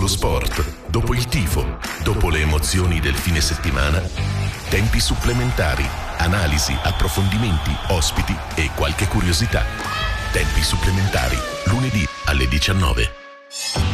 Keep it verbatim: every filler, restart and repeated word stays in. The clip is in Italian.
lo sport, dopo il tifo, dopo le emozioni del fine settimana, tempi supplementari, analisi, approfondimenti, ospiti e qualche curiosità. Tempi supplementari, lunedì alle diciannove.